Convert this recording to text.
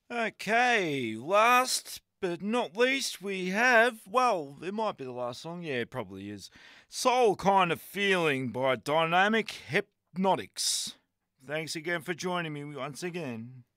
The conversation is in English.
Okay, last but not least, we have, well, it might be the last song. Yeah, it probably is. Soul Kind of Feeling by Dynamic Hypnotics. Thanks again for joining me once again.